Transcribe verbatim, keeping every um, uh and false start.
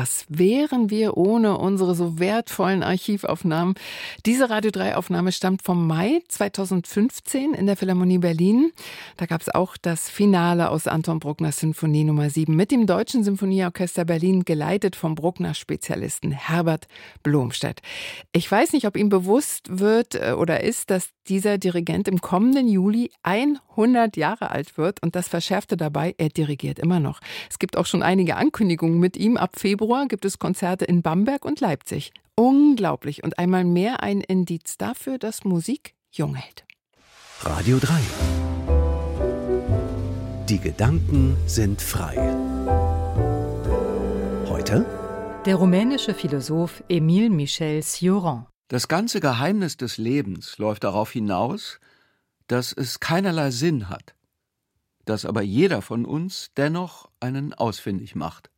Was wären wir ohne unsere so wertvollen Archivaufnahmen? Diese Radio drei Aufnahme stammt vom Mai zweitausendfünfzehn in der Philharmonie Berlin. Da gab es auch das Finale aus Anton Bruckners Sinfonie Nummer sieben mit dem Deutschen Symphonieorchester Berlin, geleitet vom Bruckner-Spezialisten Herbert Blomstedt. Ich weiß nicht, ob ihm bewusst wird oder ist, dass dieser Dirigent im kommenden Juli hundert Jahre alt wird, und das Verschärfte dabei, er dirigiert immer noch. Es gibt auch schon einige Ankündigungen mit ihm. Ab Februar gibt es Konzerte in Bamberg und Leipzig. Unglaublich, und einmal mehr ein Indiz dafür, dass Musik jung hält. Radio drei. Die Gedanken sind frei. Heute? Der rumänische Philosoph Emil Michel Cioran. Das ganze Geheimnis des Lebens läuft darauf hinaus, dass es keinerlei Sinn hat, dass aber jeder von uns dennoch einen ausfindig macht.